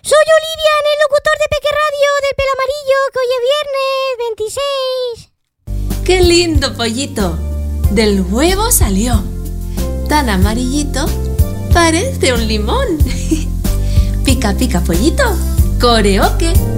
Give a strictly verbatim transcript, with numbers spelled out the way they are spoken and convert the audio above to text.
Soy Olivia, el locutor de Peque Radio del pelo amarillo, que hoy es viernes veintiséis. ¡Qué lindo pollito! Del huevo salió. Tan amarillito, parece un limón. Pica, pica, pollito. Coreoque.